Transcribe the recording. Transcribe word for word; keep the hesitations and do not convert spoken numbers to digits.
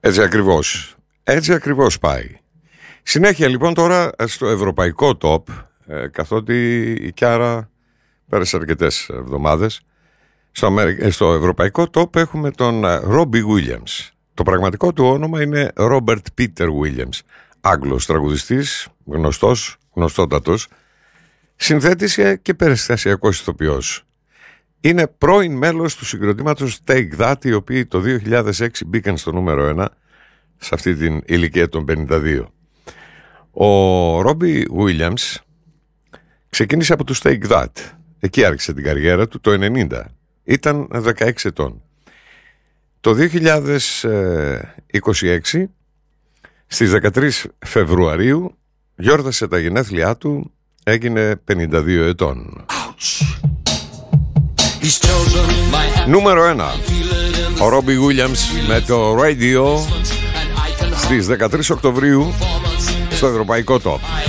Έτσι ακριβώς. Έτσι ακριβώς πάει. Συνέχεια λοιπόν τώρα στο ευρωπαϊκό top, ε, καθότι η Κιάρα πέρασε αρκετές εβδομάδες. Στο, Αμερι... στο ευρωπαϊκό top έχουμε τον Ρόμπι Williams. Το πραγματικό του όνομα είναι Ρόμπερτ Πίτερ Williams. Άγγλος τραγουδιστής, γνωστός, γνωστότατος, συνθέτης και περιστασιακός ηθοποιός. Είναι πρώην μέλος του συγκροτήματος Take That, οι οποίοι το δύο χιλιάδες έξι μπήκαν στο νούμερο ένα σε αυτή την ηλικία των πενήντα δύο. Ο Ρόμπι Williams ξεκίνησε από τους Take That. Εκεί άρχισε την καριέρα του το ενενήντα. Ήταν δεκαέξι ετών. Το δύο χιλιάδες είκοσι έξι, στις δεκατρείς Φεβρουαρίου, γιόρτασε τα γενέθλιά του, έγινε πενήντα δύο ετών. Νούμερο ένα. Ο Ρόμπι Williams με το Radio στις δεκατρείς Οκτωβρίου στο ευρωπαϊκό top.